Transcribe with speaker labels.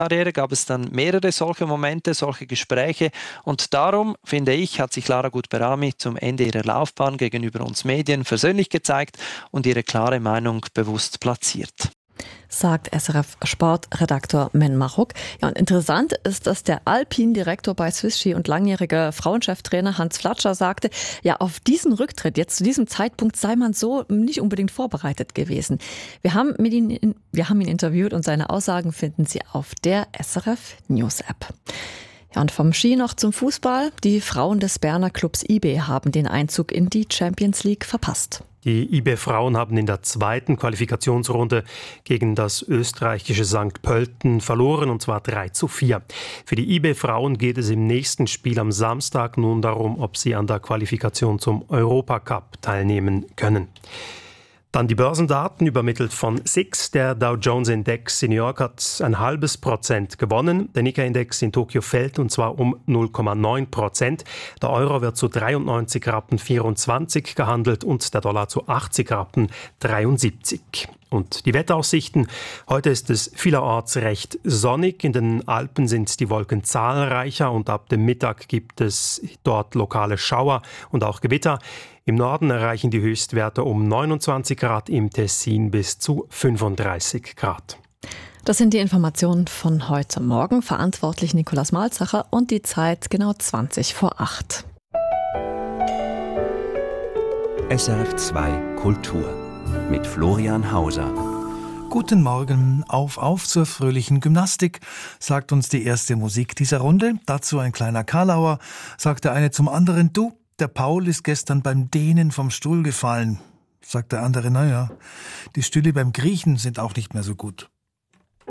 Speaker 1: Karriere gab es dann mehrere solche Momente, solche Gespräche und darum, finde ich, hat sich Lara Gutberami zum Ende ihrer Laufbahn gegenüber uns Medien versöhnlich gezeigt und ihre klare Meinung bewusst platziert.
Speaker 2: Sagt SRF-Sportredaktor Men Machuk. Ja, und interessant ist, dass der Alpin-Direktor bei Swiss Ski und langjähriger Frauencheftrainer Hans Flatscher sagte, ja, auf diesen Rücktritt jetzt zu diesem Zeitpunkt sei man so nicht unbedingt vorbereitet gewesen. Wir haben ihn interviewt und seine Aussagen finden Sie auf der SRF News App. Ja, und vom Ski noch zum Fußball. Die Frauen des Berner Clubs IB haben den Einzug in die Champions League verpasst.
Speaker 3: Die IB-Frauen haben in der zweiten Qualifikationsrunde gegen das österreichische St. Pölten verloren, und zwar 3:4. Für die IB-Frauen geht es im nächsten Spiel am Samstag nun darum, ob sie an der Qualifikation zum Europacup teilnehmen können. Dann die Börsendaten, übermittelt von SIX. Der Dow Jones Index in New York hat 0,5% gewonnen. Der Nikkei-Index in Tokio fällt, und zwar um 0,9%. Der Euro wird zu 93,24 Rappen gehandelt und der Dollar zu 80,73 Rappen. Und die Wetteraussichten. Heute ist es vielerorts recht sonnig. In den Alpen sind die Wolken zahlreicher und ab dem Mittag gibt es dort lokale Schauer und auch Gewitter. Im Norden erreichen die Höchstwerte um 29 Grad, im Tessin bis zu 35 Grad.
Speaker 2: Das sind die Informationen von heute Morgen. Verantwortlich Nikolaus Malzacher und die Zeit genau 20:08.
Speaker 4: SRF 2 Kultur mit Florian Hauser.
Speaker 5: Guten Morgen, auf zur fröhlichen Gymnastik, sagt uns die erste Musik dieser Runde. Dazu ein kleiner Karlauer, sagt der eine zum anderen, du, der Paul ist gestern beim Dehnen vom Stuhl gefallen. Sagt der andere, naja, die Stühle beim Griechen sind auch nicht mehr so gut.